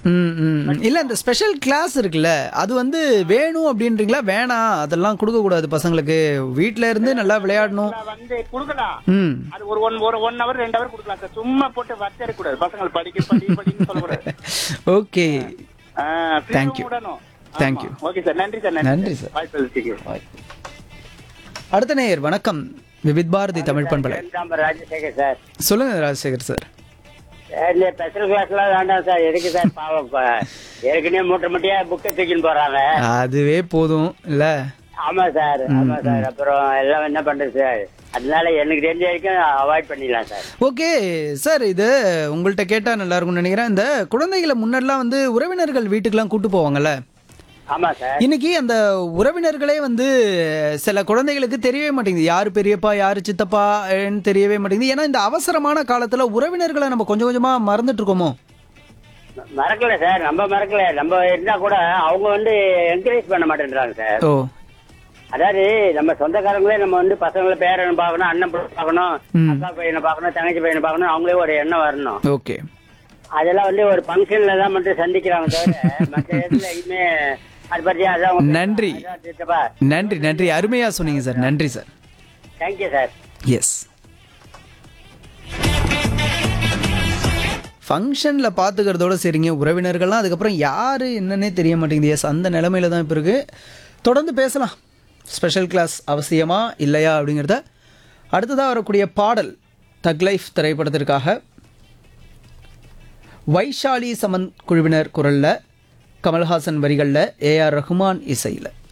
இல்ல இந்த special class இருக்குல்ல அது வந்து வேணும் அப்படின்றீங்களா? வேணாம் அதெல்லாம் கொடுக்க கூடாது பசங்களுக்கு, வீட்ல இருந்து நல்லா விளையாடணும். வந்து குடுக்கலாம். ம் அது ஒரு 1 hour 2 hour குடுக்கலாம் சார். சும்மா போட்டு வச்சர கூடாது. பசங்க படின்னு சொல்லக்கூடாது. Okay Thank you. Thank you. Okay sir, நன்றி சார். நன்றி சார். வாய்ப்பு. அடுத்த நேயர் வணக்கம், விவித் பாரதி தமிழ் பண்பலை. ராஜசேகர் சார். சொல்லுங்க ராஜசேகர் சார். இந்த ஸ்பெஷல் கிளாஸ்லாம் வேண்டாம் சார். எதுக்கு சார்? பாவம் ஏற்கனவே மூட்டையா புக்கை தூக்கின்னு போறாங்க. அதுவே போதும் இல்ல? ஆமா சார், ஆமா சார். அப்புறம் எல்லாம் என்ன பண்றது சார்? அதனால எனக்கு தெரிஞ்ச வரைக்கும் அவாய்ட் பண்ணிடலாம் சார். ஓகே சார், இது உங்கள்கிட்ட கேட்டா நல்லா இருக்கும்னு நினைக்கிறேன். இந்த குழந்தைகளை முன்னாடிலாம் வந்து உறவினர்கள் வீட்டுக்கெல்லாம் கூட்டு போவாங்கல்ல, ஆமா சார். இன்னைக்கு அந்த உறவினர்களே வந்து சில குழந்தைகளுக்கு தெரியவே மாட்டேங்குது, யாரு பெரியப்பா யாரு சித்தப்பான்னு தெரியவே மாட்டேங்குது. ஏன்னா இந்த அவசரமான காலத்துல உறவினர்களை நம்ம கொஞ்சம் கொஞ்சமா மறந்துட்டு இருக்கோமோ? மறக்கல சார், நம்ம மறக்கல. நம்ம இருந்தா கூட அவங்க வந்து என்கரேஜ் பண்ண மாட்டேன்றாங்க சார். ஓ, அதாவது நம்ம சொந்தக்காரங்களே நம்ம வந்து பசங்களை பேரனை பார்க்கணும், அண்ணன் பார்க்கணும், அக்கா பையனை பார்க்கணும், தங்கச்சி பையனை பார்க்கணும், அவங்களே ஒரு எண்ணம் வரணும். ஓகே, அதெல்லாம் வந்து ஒரு ஃபங்க்ஷன்ல தான் மட்டும் சந்திக்கிறாங்க தவிர மற்ற இடத்துல எதுவுமே அது பத்தி அதான். நன்றி நன்றி நன்றி, அருமையா சொன்னீங்க சார். நன்றி சார். Thank you sir. எஸ், ஃபங்க்ஷனில் பார்த்துக்கிறதோட சரிங்க, உறவினர்கள்லாம் அதுக்கப்புறம் யார் என்னன்னே தெரிய மாட்டேங்குது. எஸ், அந்த நிலமையில தான் இப்போ இருக்குது. தொடர்ந்து பேசலாம், ஸ்பெஷல் கிளாஸ் அவசியமா இல்லையா அப்படிங்கிறத. அடுத்ததாக வரக்கூடிய பாடல் தக் லைஃப் திரைப்படத்திற்காக வைஷாலி சமந்த் குழுவினர் குரலில், கமல்ஹாசன் வரிகளில், ஏஆர் ரஹ்மான் இசையில்.